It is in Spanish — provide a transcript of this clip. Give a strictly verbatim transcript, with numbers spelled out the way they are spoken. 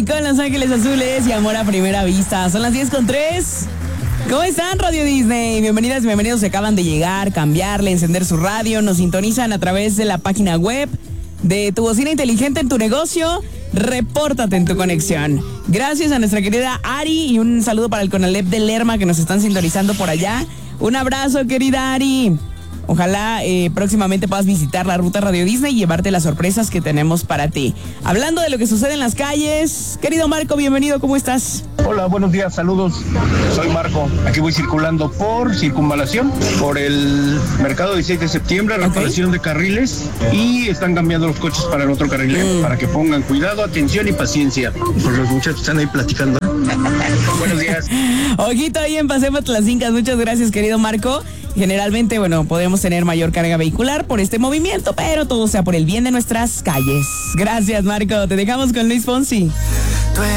con Los Ángeles Azules y Amor a Primera Vista. Son las diez con tres. ¿Cómo están, Radio Disney? Bienvenidas y bienvenidos. Se acaban de llegar, cambiarle, encender su radio. Nos sintonizan a través de la página web de tu bocina inteligente en tu negocio. Repórtate en tu conexión. Gracias a nuestra querida Ari y un saludo para el Conalep de Lerma que nos están sintonizando por allá. Un abrazo, querida Ari. Ojalá eh, próximamente puedas visitar la ruta Radio Disney y llevarte las sorpresas que tenemos para ti. Hablando de lo que sucede en las calles, querido Marco, bienvenido, ¿cómo estás? Hola, buenos días, saludos. Soy Marco. Aquí voy circulando por Circunvalación, por el mercado dieciséis de septiembre, reparación okay. de carriles, y están cambiando los coches para el otro carril, mm. para que pongan cuidado, atención y paciencia. Pues los muchachos están ahí platicando. Buenos días. Ojito ahí en Paseo Patlacincas. Muchas gracias, querido Marco. Generalmente, bueno, podemos tener mayor carga vehicular por este movimiento, pero todo sea por el bien de nuestras calles. Gracias, Marco. Te dejamos con Luis Fonsi.